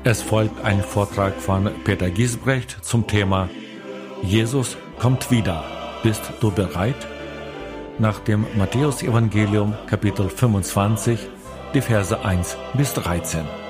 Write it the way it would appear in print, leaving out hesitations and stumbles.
Es folgt ein Vortrag von Peter Giesbrecht zum Thema Jesus kommt wieder. Bist du bereit? Nach dem Matthäus-Evangelium, Kapitel 25, die Verse 1 bis 13.